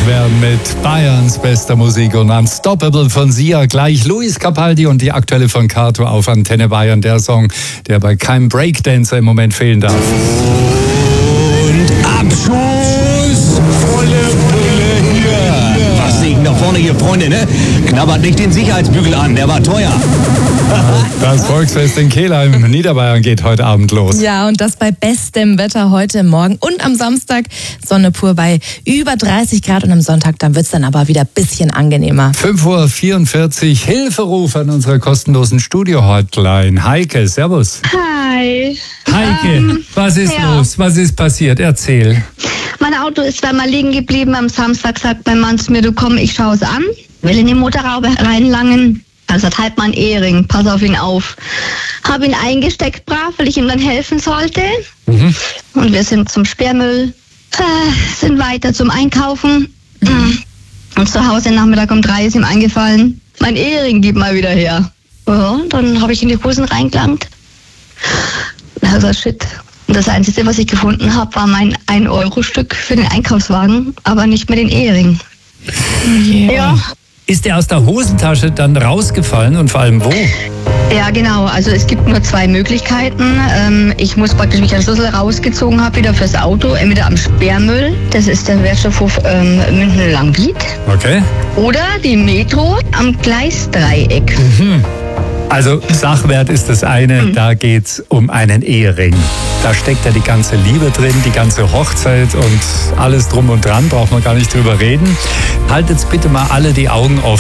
werden mit Bayerns bester Musik und Unstoppable von Sia. Gleich Luis Capaldi und die aktuelle von Kato auf Antenne Bayern. Der Song, der bei keinem Breakdancer im Moment fehlen darf. Und Abschuss! Volle Pulle hier! Was Segen da vorne hier, Freunde, ne? Knabbert nicht den Sicherheitsbügel an, der war teuer. Das Volksfest in Kelheim, Niederbayern, geht heute Abend los. Ja, und das bei bestem Wetter heute Morgen und am Samstag. Sonne pur bei über 30 Grad und am Sonntag, dann wird es dann aber wieder ein bisschen angenehmer. 5:44 Uhr, Hilferuf an unserer kostenlosen Studio-Hotline. Heike, servus. Hi. Heike, was ist los? Was ist passiert? Erzähl. Mein Auto ist zweimal liegen geblieben. Am Samstag sagt mein Mann zu mir, du komm, ich schaue es an. Will in die Motorhaube reinlangen. Also hat halt mal einen Ehering, pass auf ihn auf. Habe ihn eingesteckt brav, weil ich ihm dann helfen sollte. Und wir sind zum Sperrmüll, sind weiter zum Einkaufen. Und zu Hause Nachmittag um 3 ist ihm eingefallen, mein Ehering gib mal wieder her. Ja, und dann habe ich in die Hosen reingelangt. Also shit. Und das Einzige, was ich gefunden habe, war mein 1-Euro-Stück für den Einkaufswagen, aber nicht mehr den Ehering. Ja. Ist der aus der Hosentasche dann rausgefallen und vor allem wo? Ja, genau. Also es gibt nur 2 Möglichkeiten. Ich muss praktisch, wie ich den Schlüssel rausgezogen habe, wieder fürs Auto, entweder am Sperrmüll, das ist der Wertstoffhof München-Langwied. Okay. Oder die Metro am Gleisdreieck. Also Sachwert ist das eine, da geht's um einen Ehering. Da steckt ja die ganze Liebe drin, die ganze Hochzeit und alles drum und dran, braucht man gar nicht drüber reden. Haltet bitte mal alle die Augen offen.